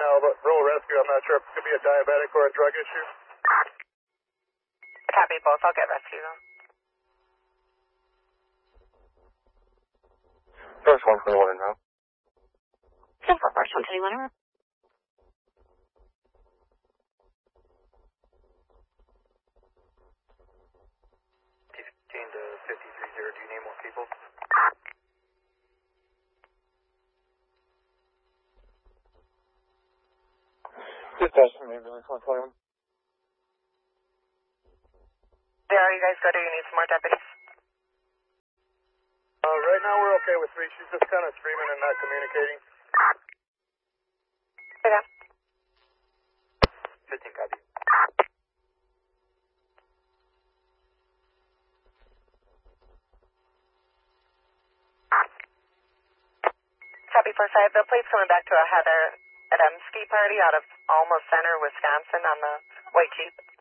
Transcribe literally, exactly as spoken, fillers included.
now, but rural rescue, I'm not sure if it could be a diabetic or a drug issue. Copy both. I'll get rescue. First one from the one in row. ten four, first one twenty-one in row. fifteen to fifty-three zero, do you need more people? Dispatch from ambulance one twenty-one. There, are you guys good or you need some more deputies? Uh, right now we're okay with three. She's just kind of screaming and not communicating. Yeah. fifteen, copy. Copy four five. The plate's coming back to a Heather at M ski party out of Alma Center, Wisconsin on the white Jeep.